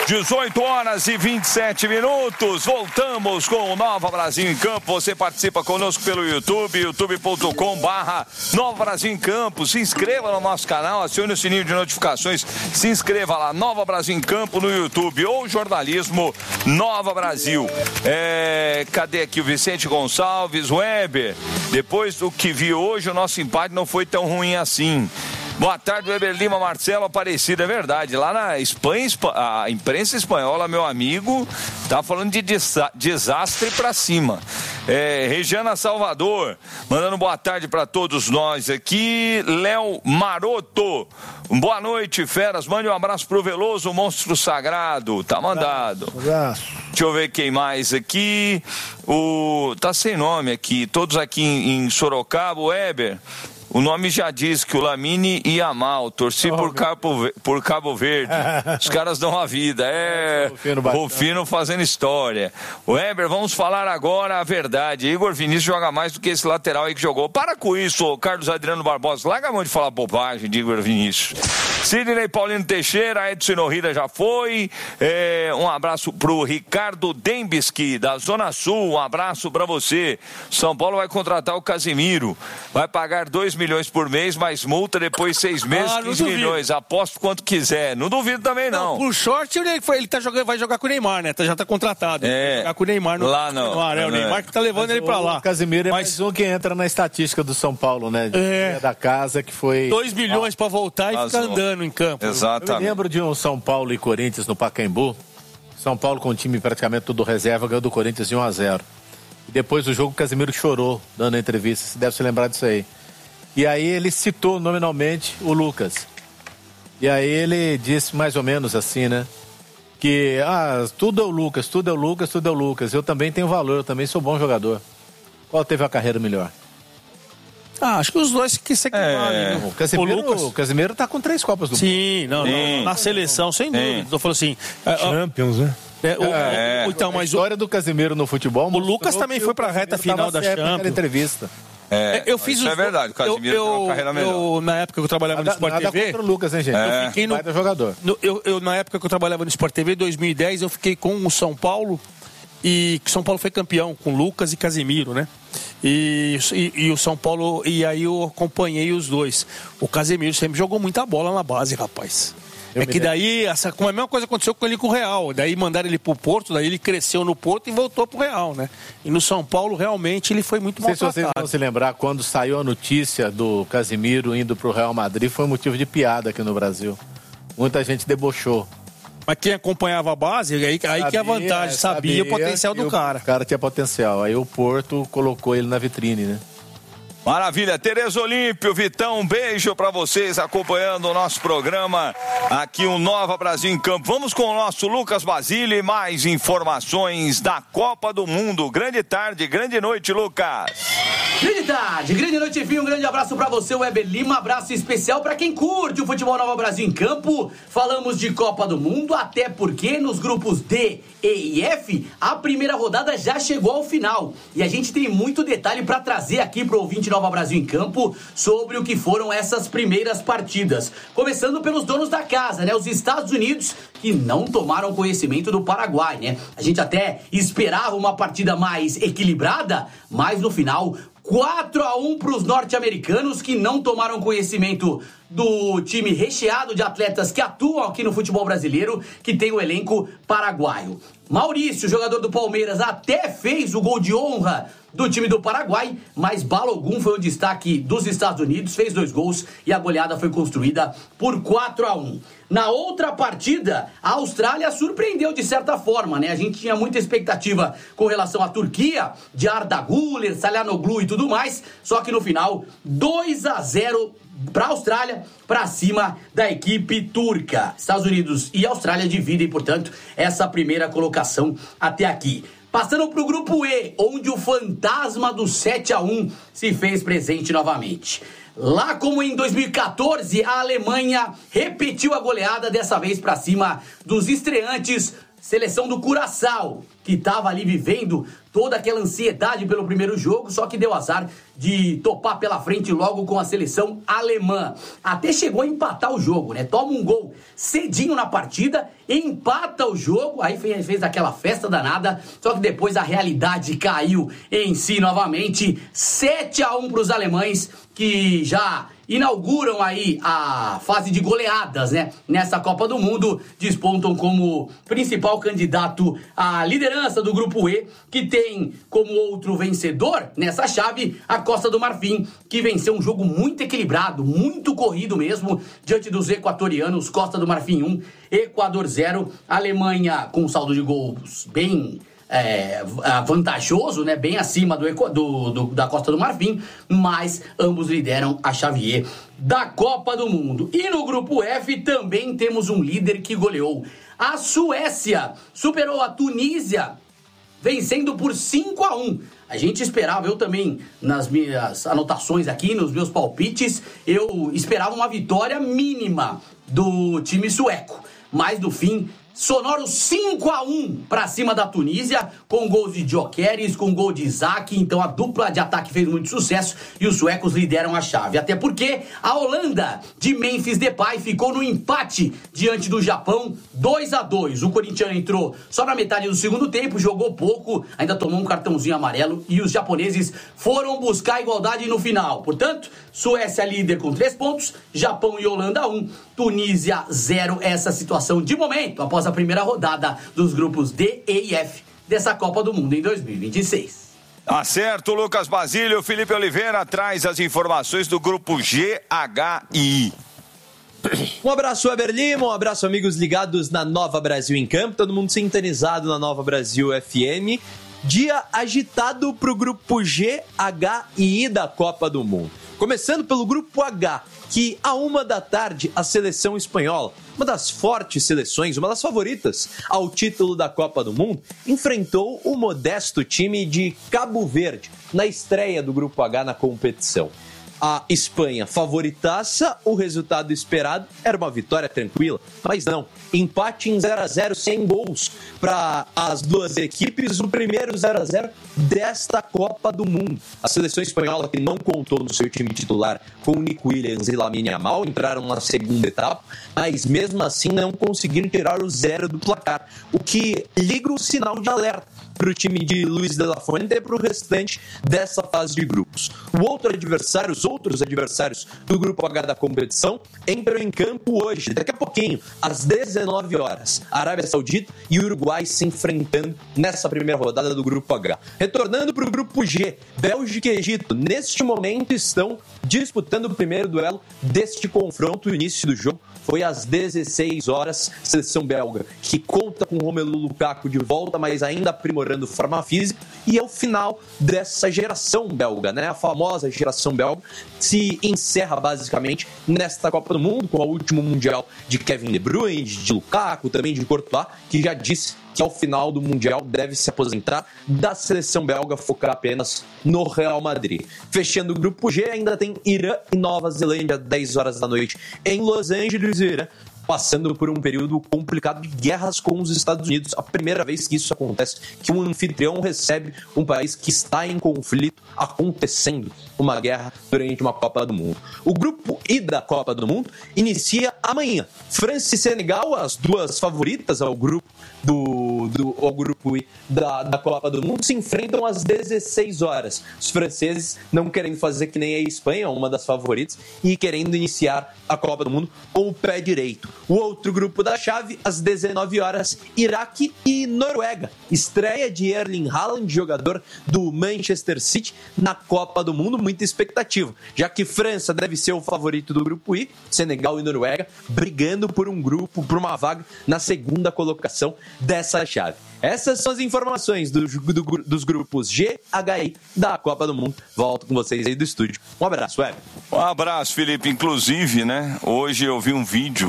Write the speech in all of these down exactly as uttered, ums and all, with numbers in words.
dezoito horas e vinte e sete minutos. Voltamos com o Nova Brasil em Campo. Você participa conosco pelo YouTube, youtube ponto com barra Nova Brasil em Campo. Se inscreva no nosso canal, acione o sininho de notificações. Se inscreva lá, Nova Brasil em Campo no YouTube ou Jornalismo Nova Brasil. É, cadê aqui o Vicente Gonçalves, Weber? Depois do que vi hoje, o nosso empate não foi tão ruim assim. Boa tarde, Weber Lima, Marcelo Aparecido, é verdade. Lá na Espanha, a imprensa espanhola, meu amigo, tá falando de desa- desastre pra cima. É, Regiana Salvador, mandando boa tarde pra todos nós aqui. Léo Maroto, boa noite, feras. Mande um abraço pro Veloso, o monstro sagrado. Tá mandado. Um abraço. Deixa eu ver quem mais aqui. O tá sem nome aqui. Todos aqui em, em Sorocaba, Weber. O nome já diz que o Lamine ia mal, torci oh, por, Cabo, por Cabo Verde. Os caras dão a vida. É, Rufino fazendo história. Weber, vamos falar agora a verdade. Igor Vinícius joga mais do que esse lateral aí que jogou. Para com isso, Carlos Adriano Barbosa. Larga a mão de falar bobagem de Igor Vinícius. Sidney Paulino Teixeira, Edson Norrida já foi. É, um abraço pro Ricardo Dembski, da Zona Sul. Um abraço para você. São Paulo vai contratar o Casimiro. Vai pagar dois milhões por mês, mais multa depois seis meses, ah, quinze milhões. Aposto quanto quiser. Não duvido também, não. não por sorte, ele, foi, ele tá jogando, vai jogar com o Neymar, né? Já tá contratado. É. Vai jogar com o Neymar. No, lá não. no ar, é o Neymar que tá levando Mas ele pra o lá. O Casimiro é Mas... mais um que entra na estatística do São Paulo, né? É. Da casa que foi... dois milhões ah. pra voltar e ficar andando em campo. Exatamente. Eu me lembro de um São Paulo e Corinthians no Pacaembu. São Paulo com o time praticamente todo reserva, ganhou do Corinthians de um a zero. E depois do jogo o Casimiro chorou, dando a entrevista. Você deve se lembrar disso aí. E aí ele citou nominalmente o Lucas. E aí ele disse mais ou menos assim, né? Que, ah, tudo é o Lucas, tudo é o Lucas, tudo é o Lucas. Eu também tenho valor, eu também sou bom jogador. Qual teve a carreira melhor? Ah, acho que os dois que se equivalem. É, o, Casimiro, o, Lucas... o Casimiro tá com três Copas do Mundo. Sim, não, Sim. não, na seleção, sem dúvida. Estou falando assim... Champions, né? É, o, é. o, então, mas a história do Casimiro no futebol... O Lucas também foi pra reta final da Champions. Entrevista. É, eu fiz isso os... é verdade, o Casimiro eu, tem uma carreira melhor. Eu, na época que eu trabalhava nada, no Sport nada T V... contra o Lucas, hein, gente? É. Eu fiquei no... Vai do jogador. No, eu, eu, na época que eu trabalhava no Sport T V, em dois mil e dez, eu fiquei com o São Paulo... E que São Paulo foi campeão com Lucas e Casimiro, né? E, e, e o São Paulo, e aí eu acompanhei os dois. O Casimiro sempre jogou muita bola na base, rapaz. Eu é que daí, essa, a mesma coisa aconteceu com ele com o Real. Daí mandaram ele pro Porto, daí ele cresceu no Porto e voltou pro Real, né? E no São Paulo, realmente, ele foi muito maltratado. Não sei se vocês vão se lembrar, quando saiu a notícia do Casimiro indo pro Real Madrid, foi motivo de piada aqui no Brasil. Muita gente debochou. Mas quem acompanhava a base, aí, aí sabia, que é a vantagem, sabia, sabia o potencial do cara. O cara tinha potencial, aí o Porto colocou ele na vitrine, né? Maravilha, Tereza Olímpio, Vitão, um beijo pra vocês acompanhando o nosso programa aqui, o Nova Brasil em Campo. Vamos com o nosso Lucas Basile e mais informações da Copa do Mundo. Grande tarde, grande noite, Lucas. Grande tarde, grande noite, enfim, um grande abraço pra você, Weber Lima, abraço especial pra quem curte o futebol Nova Brasil em Campo. Falamos de Copa do Mundo, até porque nos grupos D, E e F, a primeira rodada já chegou ao final. E a gente tem muito detalhe pra trazer aqui pro ouvinte Nova Brasil em Campo sobre o que foram essas primeiras partidas. Começando pelos donos da casa, né? Os Estados Unidos, que não tomaram conhecimento do Paraguai, né? A gente até esperava uma partida mais equilibrada, mas no final... quatro a um para os norte-americanos, que não tomaram conhecimento do time recheado de atletas que atuam aqui no futebol brasileiro, que tem o elenco paraguaio. Maurício, jogador do Palmeiras, até fez o gol de honra do time do Paraguai, mas Balogun foi o destaque dos Estados Unidos, fez dois gols e a goleada foi construída por quatro a um. Na outra partida, a Austrália surpreendeu de certa forma, né? A gente tinha muita expectativa com relação à Turquia, de Arda Güler, Çalhanoğlu e tudo mais, só que no final, dois a zero para a Austrália, para cima da equipe turca. Estados Unidos e Austrália dividem, portanto, essa primeira colocação até aqui. Passando para o grupo E, onde o fantasma do sete a um se fez presente novamente. Lá como em dois mil e quatorze, a Alemanha repetiu a goleada, dessa vez para cima dos estreantes seleção do Curaçao, que estava ali vivendo toda aquela ansiedade pelo primeiro jogo, só que deu azar de topar pela frente logo com a seleção alemã. Até chegou a empatar o jogo, né? Toma um gol cedinho na partida, empata o jogo, aí fez, fez aquela festa danada, só que depois a realidade caiu em si novamente. sete a um para os alemães, que já inauguram aí a fase de goleadas, né? Nessa Copa do Mundo, despontam como principal candidato à liderança do Grupo E, que tem como outro vencedor nessa chave a Costa do Marfim, que venceu um jogo muito equilibrado, muito corrido mesmo, diante dos equatorianos. Costa do Marfim um, Equador zero. Alemanha com um saldo de gols bem É, vantajoso, né? Bem acima do, do, do, da Costa do Marfim, mas ambos lideram a chave E da Copa do Mundo. E no grupo F também temos um líder que goleou. A Suécia superou a Tunísia, vencendo por cinco a um. A gente esperava, eu também, nas minhas anotações aqui, nos meus palpites, eu esperava uma vitória mínima do time sueco, mas no fim, sonoro cinco a um para cima da Tunísia, com gols de Gyökeres, com gol de Isaac. Então a dupla de ataque fez muito sucesso e os suecos lideram a chave. Até porque a Holanda de Memphis Depay ficou no empate diante do Japão, dois a dois. O corintiano entrou só na metade do segundo tempo, jogou pouco, ainda tomou um cartãozinho amarelo e os japoneses foram buscar a igualdade no final. Portanto, Suécia líder com três pontos, Japão e Holanda um, Tunísia zero. Essa situação de momento, após a primeira rodada dos grupos D, E e F dessa Copa do Mundo em dois mil e vinte e seis. Tá certo, Lucas Basílio. Felipe Oliveira traz as informações do grupo G, H e I. Um abraço, Weber Lima, um abraço, amigos ligados na Nova Brasil em Campo, todo mundo sintonizado na Nova Brasil F M. Dia agitado para o grupo G, H e I da Copa do Mundo. Começando pelo grupo H, que a uma da tarde a seleção espanhola, uma das fortes seleções, uma das favoritas ao título da Copa do Mundo, enfrentou o modesto time de Cabo Verde na estreia do grupo H na competição. A Espanha favoritaça, o resultado esperado era uma vitória tranquila, mas não, empate em zero a zero sem gols para as duas equipes, o primeiro zero a zero desta Copa do Mundo. A seleção espanhola, que não contou no seu time titular com Nico Williams e Lamine Yamal, entraram na segunda etapa, mas mesmo assim não conseguiram tirar o zero do placar, o que liga o sinal de alerta para o time de Luis de la Fuente e para o restante dessa fase de grupos. O outro adversário, os outros adversários do grupo H da competição entram em campo hoje, daqui a pouquinho, às dezenove horas. A Arábia Saudita e o Uruguai se enfrentando nessa primeira rodada do grupo H. Retornando para o grupo G, Bélgica e Egito, neste momento estão disputando o primeiro duelo deste confronto. O início do jogo foi às dezesseis horas, seleção belga, que conta com Romelu Lukaku de volta, mas ainda aprimorando forma física, e é o final dessa geração belga, né? A famosa geração belga se encerra basicamente nesta Copa do Mundo, com o último Mundial de Kevin De Bruyne, de Lukaku, também de Courtois, que já disse que ao final do Mundial deve se aposentar da seleção belga, focar apenas no Real Madrid. Fechando o grupo G, ainda tem Irã e Nova Zelândia, dez horas da noite, em Los Angeles. Irã passando por um período complicado de guerras com os Estados Unidos. A primeira vez que isso acontece, que um anfitrião recebe um país que está em conflito, acontecendo uma guerra durante uma Copa do Mundo. O grupo I da Copa do Mundo inicia amanhã. França e Senegal, as duas favoritas ao grupo do, do ao grupo I da, da Copa do Mundo, se enfrentam às dezesseis horas. Os franceses não querendo fazer que nem a Espanha, uma das favoritas, e querendo iniciar a Copa do Mundo com o pé direito. O outro grupo da chave, às dezenove horas, Iraque e Noruega. Estreia de Erling Haaland, jogador do Manchester City, na Copa do Mundo. Muita expectativa, já que França deve ser o favorito do grupo I, Senegal e Noruega brigando por um grupo, por uma vaga na segunda colocação dessa chave. Essas são as informações do, do, dos grupos G, H e I da Copa do Mundo. Volto com vocês aí do estúdio. Um abraço, Web. Um abraço, Felipe. Inclusive, né, hoje eu vi um vídeo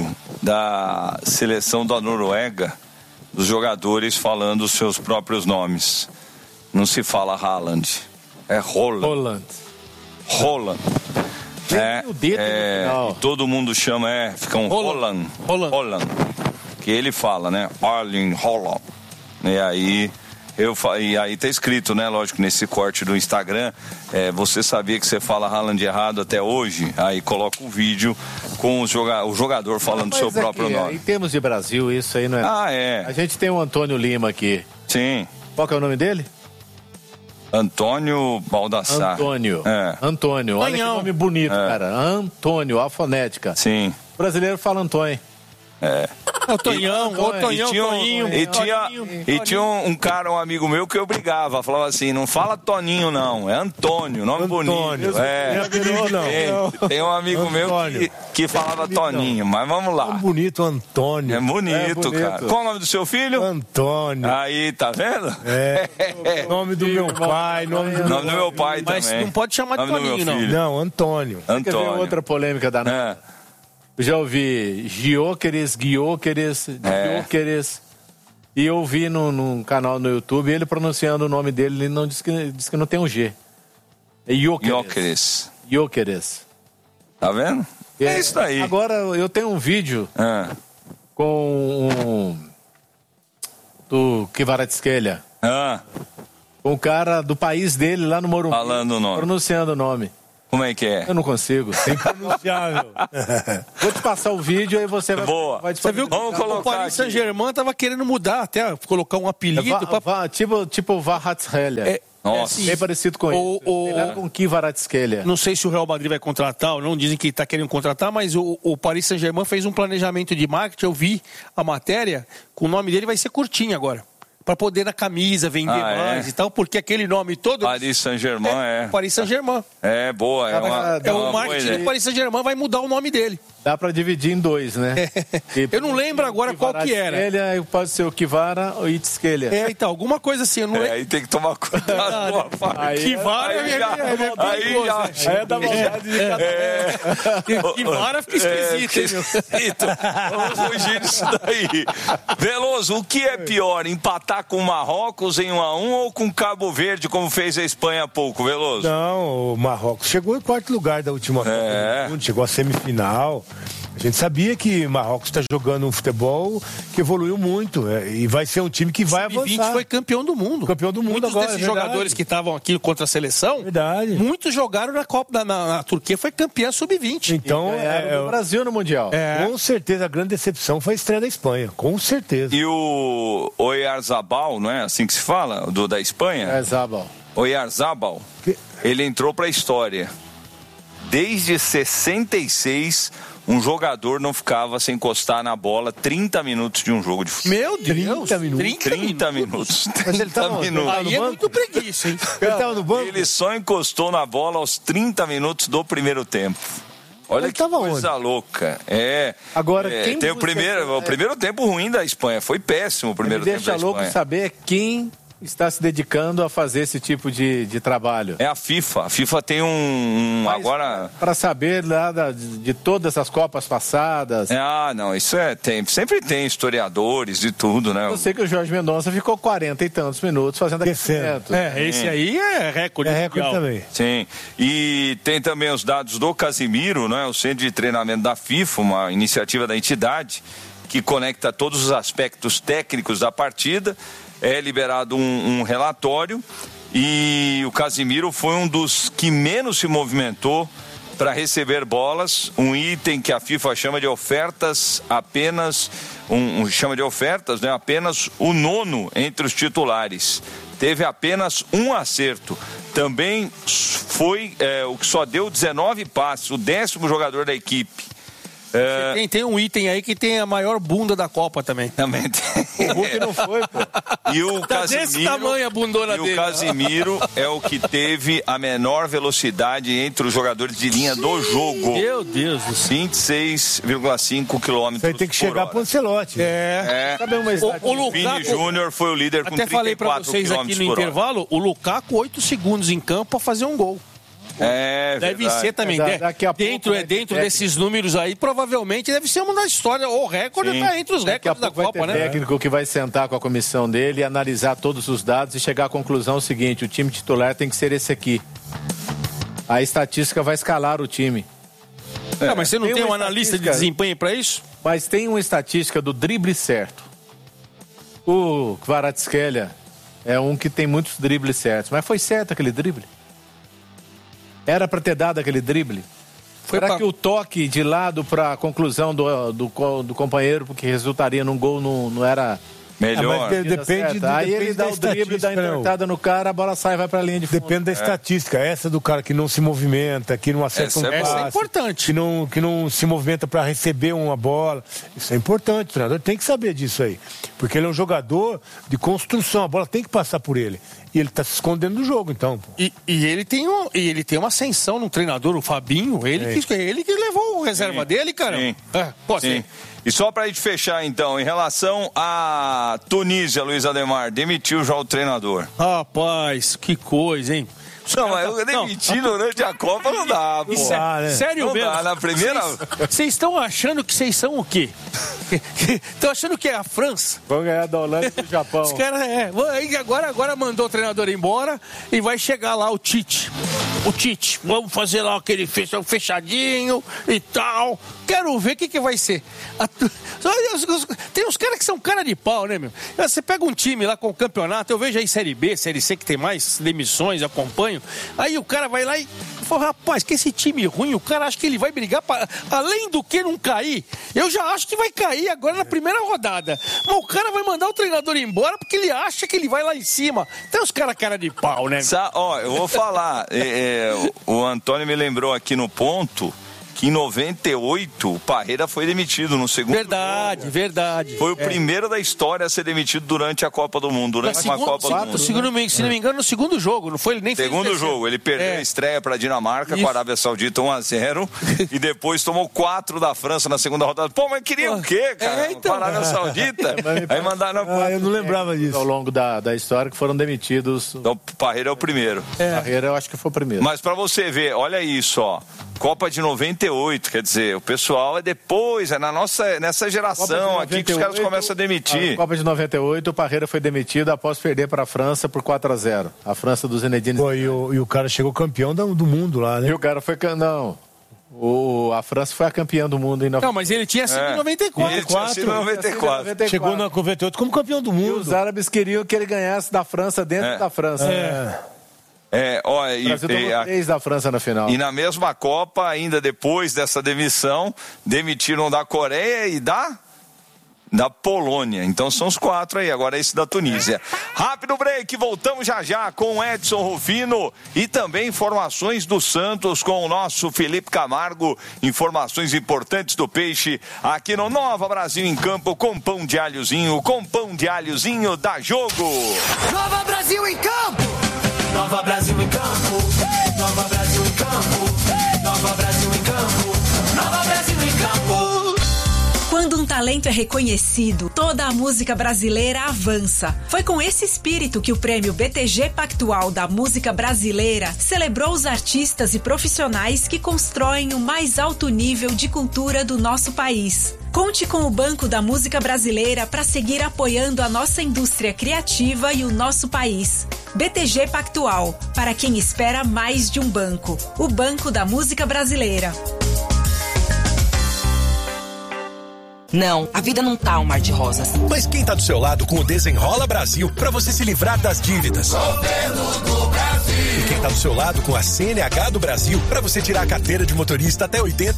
da seleção da Noruega, dos jogadores falando os seus próprios nomes. Não se fala Haaland, é Holland. Holland. Holland. É, o dedo é, no final. todo mundo chama, é, fica um Holland. Holland. Holland. porque ele fala, né? Erling Haaland. E aí, eu, e aí tá escrito, né? Lógico, nesse corte do Instagram, é, você sabia que você fala Haaland errado até hoje? Aí coloca o vídeo com o, joga, o jogador falando o seu aqui, próprio nome. Em termos de Brasil, isso aí não é... Ah, é. A gente tem o Antônio Lima aqui. Sim. Qual que é o nome dele? Antônio Baldassar. Antônio. É. Antônio. Olha Tonhão. que nome bonito, É. cara. Antônio, a fonética. Sim. O brasileiro fala Antônio. É. O Tonhão, o Tonhão, E tinha, um, Toninho. e tinha, Toninho, e tinha um, um cara, um amigo meu, que eu brigava. Falava assim, não fala Toninho, não. É Antônio, nome Antônio. bonito. É. Não é apelido, não. Tem, tem um amigo meu que, que falava Toninho, mas vamos lá. Tão bonito, Antônio. É bonito, É bonito. cara. Qual o nome do seu filho? Antônio. Aí, tá vendo? É. Nome do meu pai, nome do Nome do meu pai Mas também. não pode chamar de Nome do meu Toninho, não. filho. Não, Antônio. Quer ver Antônio. outra polêmica danada? É. Já ouvi Gióqueres, Guióqueres, É. Gióqueres. E eu vi no, num canal no YouTube ele pronunciando o nome dele, ele não disse que, disse que não tem um G. É Gióqueres. Jóqueres. Gióqueres. Tá vendo? É isso daí. Agora eu tenho um vídeo Ah. com um, do Kvaratskhelia, Ah. com o cara do país dele lá no Morumbi. Falando o nome. Pronunciando o nome. Como é que é? Eu não consigo. Pronunciável. Vou te passar o vídeo aí você vai, Boa. vai te Você viu que Vamos o colocar Paris aqui. Saint-Germain tava querendo mudar até, colocar um apelido. Va- pra... va- tipo tipo Kvaratskhelia. É, Nossa. é, Bem parecido com o, isso. o, Tem nada com Kvaratskhelia. Não sei se o Real Madrid vai contratar ou não, dizem que está querendo contratar, mas o, o Paris Saint-Germain fez um planejamento de marketing, eu vi a matéria, com o nome dele vai ser curtinho agora, para poder na camisa vender Ah, é? mais e tal, porque aquele nome todo... Paris Saint-Germain, é. Paris Saint-Germain. É, boa. É Dá pra- uma, dá É uma o boa marketing ideia. do Paris Saint-Germain vai mudar o nome dele. Dá pra dividir em dois, né? Tipo, Eu não lembro agora qual que era. Kvaratskhelia, pode ser o Kivara ou Itzkelia. É, então, alguma coisa assim, eu não É, lembro. aí tem que tomar cuidado com a parte. Aí- Que vara Aí é, já- é, é, é aí perigoso, já- né? Aí é da vontade de É. Que vara fica esquisito, É, hein, meu? esquisito. Vamos fugir disso daí. Veloso, o que é pior? Empatar com o Marrocos em um a um ou com Cabo Verde, como fez a Espanha há pouco, Veloso? Não, o Marrocos chegou em quarto lugar da última Copa É. do Mundo, chegou à semifinal. A gente sabia que o Marrocos está jogando um futebol que evoluiu muito é, e vai ser um time que vai sub vinte avançar. foi campeão do mundo. Campeão do mundo Muitos agora, desses é verdade. jogadores que estavam aqui contra a seleção, Verdade. muitos jogaram na Copa da na, na Turquia, foi campeã sub vinte. Então, Ganharam é, do Brasil no Mundial. É. com certeza, a grande decepção foi a estreia da Espanha. Com certeza. E o Oyarzabal, não é assim que se fala? Do, da Espanha? É, Zabal. Oyarzabal, Que- ele entrou para a história. Desde sessenta e seis, um jogador não ficava sem encostar na bola trinta minutos de um jogo de futebol. Meu Deus, trinta minutos. trinta minutos. Mas ele tava- trinta minutos. Aí é muito preguiça, hein? Ele estava no banco? Ele só encostou na bola aos trinta minutos do primeiro tempo. Olha Ele que tava coisa louca. É. Agora, é, quem tem o você- primeiro, o primeiro tempo ruim da Espanha. Foi péssimo o primeiro Me tempo deixa da louco Espanha. saber quem está se dedicando a fazer esse tipo de, de trabalho. É a FIFA. A FIFA tem um, um Mas, agora. Para saber lá da- de, de todas as Copas passadas. É, ah, não, isso é tem, sempre tem historiadores e tudo, né? Eu sei que o Jorge Mendonça ficou quarenta e tantos minutos fazendo Descendo. aquecimento. É, esse aí é recorde. É recorde mundial. também. Sim. E tem também os dados do Casimiro, né? O Centro de Treinamento da FIFA, uma iniciativa da entidade que conecta todos os aspectos técnicos da partida. É liberado um, um relatório e o Casimiro foi um dos que menos se movimentou para receber bolas, um item que a FIFA chama de ofertas apenas, um, um, chama de ofertas, né? Apenas o nono entre os titulares. Teve apenas um acerto. Também foi é, o que só deu dezenove passes, o décimo jogador da equipe. É, Tem, tem um item aí que tem a maior bunda da Copa também. também tem. O Hulk não foi, pô. E o Tá desse Casimiro, tamanho a bundona e o dele. Casimiro é o que teve a menor velocidade entre os jogadores de linha do jogo. Meu Deus do céu. vinte e seis vírgula cinco quilômetros Isso aí tem que chegar por pro hora. Ancelotti. É. É. Sabe uma O, o O Vini Lukaku, Júnior foi o líder com até falei pra trinta e quatro vocês aqui quilômetros no por hora. intervalo, o Lukaku oito segundos em campo pra fazer um gol. É, Deve verdade. ser também. É, da- de- daqui a pouco dentro vai é dentro ter desses números aí, provavelmente deve ser uma da história, ou recorde Sim. tá entre os Daqui a recordes da pouco vai ter Copa, né? técnico que vai sentar com a comissão dele e analisar todos os dados e chegar à conclusão seguinte: o time titular tem que ser esse aqui. A estatística vai escalar o time. É, mas você não tem, tem um uma analista de estatística- desempenho pra isso? Mas tem uma estatística do drible certo. O Kvaratskhelia é um que tem muitos dribles certos. Mas foi certo aquele drible? Era pra ter dado aquele drible? Foi Será pra- que o toque de lado pra conclusão do, do, co- do companheiro, porque resultaria num gol, não, não era... Melhor. Ah, mas de- depende, certo? Aí depende ele dá da o drible, dá a estatística, não. entortada no cara, a bola sai e vai pra linha de fundo. Depende da estatística. Essa do cara que não se movimenta, que não acerta Essa um é passe. boa. Essa é importante. Que não, que não se movimenta para receber uma bola. Isso é importante. O treinador tem que saber disso aí. Porque ele é um jogador de construção. A bola tem que passar por ele. E ele tá se escondendo do jogo, então. pô. E, e ele tem um, e ele tem uma ascensão no treinador, o Fabinho. Ele, que, ele que levou o reserva dele, cara. Sim. É, pô, Sim. assim, E só pra gente fechar, então, em relação à Tunísia, Luiz Ademar, demitiu já o treinador. Rapaz, que coisa, hein? Os Não, caras mas tá- eu demitir durante a Copa não dá, pô. Isso é- dá, né? Sério Não mesmo? dá, na primeira- Vocês estão achando que vocês são o quê? Estão achando que é a França? Vão ganhar da Holanda e do Japão. Os caras, é. Aí Agora, agora mandou o treinador embora e vai chegar lá o Tite. O Tite, vamos fazer lá aquele fech- fechadinho e tal. Quero ver o que, que vai ser. A tu- Olha, os- os- Tem uns caras que são cara de pau, né, meu? Você pega um time lá com o campeonato, eu vejo aí Série B, Série C, que tem mais demissões, acompanho. Aí o cara vai lá e fala, rapaz, que esse time ruim, o cara acha que ele vai brigar, pra... além do que não cair. Eu já acho que vai cair agora na primeira rodada. Mas o cara vai mandar o treinador embora porque ele acha que ele vai lá em cima. Tem uns caras cara de pau, né? Sa- Ó, eu vou falar. é, é, o Antônio me lembrou aqui no ponto que em noventa e oito o Parreira foi demitido no segundo Verdade, jogo. verdade. Foi o primeiro da história a ser demitido durante a Copa do Mundo, durante uma Segundo- Copa do segundo- Mundo. segundo- se não me engano, no segundo jogo, não foi? Ele nem fez o Segundo terceiro. jogo, ele perdeu É. a estreia para a Dinamarca Isso. com a Arábia Saudita um a zero e depois tomou quatro da França na segunda rodada. Pô, mas queria o quê, cara? É, então. Com a Arábia Saudita? Aí mandaram. Ah, eu não lembrava Ao disso. longo da, da história que foram demitidos. O Então, o Parreira é o primeiro. Parreira, eu acho que foi o primeiro. Mas para você ver, olha isso, ó. Copa de noventa e oito, quer dizer, o pessoal é depois, é na nossa, nessa Copa de geração aqui que os caras noventa e oito, começam a demitir. A Copa de noventa e oito, o Parreira foi demitido após perder para a França por quatro a zero. A França do Zinedine. Pô, e, o, e o cara chegou campeão do, do mundo lá, né? E o cara foi... can- Não. O, a França foi a campeã do mundo em Não, noventa e oito. mas ele tinha sido É. em noventa e quatro. Ele tinha sido em noventa e quatro. Chegou na noventa e oito como campeão do E mundo. os árabes queriam que ele ganhasse da França dentro É. da França. É. É, ó, O e, Brasil e, tomou a- três da França na final. e na mesma Copa, ainda depois dessa demissão, demitiram da Coreia e da da Polônia. Então são os quatro aí, agora esse da Tunísia. Rápido break, voltamos já já com o Edson Rufino e também informações do Santos com o nosso Felipe Camargo, informações importantes do peixe aqui no Nova Brasil em Campo com pão de alhozinho, com pão de alhozinho da Jogo. Nova Brasil em campo! Nova Brasil em campo! Nova Brasil em campo! Nova Brasil em campo! Nova Brasil em campo! Quando um talento é reconhecido, toda a música brasileira avança. Foi com esse espírito que o prêmio B T G Pactual da Música Brasileira celebrou os artistas e profissionais que constroem o mais alto nível de cultura do nosso país. Conte com o Banco da Música Brasileira para seguir apoiando a nossa indústria criativa e o nosso país. B T G Pactual, para quem espera mais de um banco. O Banco da Música Brasileira. Não, a vida não tá um mar de rosas. Mas quem tá do seu lado com o Desenrola Brasil pra você se livrar das dívidas? Governo do Brasil! E quem tá do seu lado com a C N H do Brasil pra você tirar a carteira de motorista até oitenta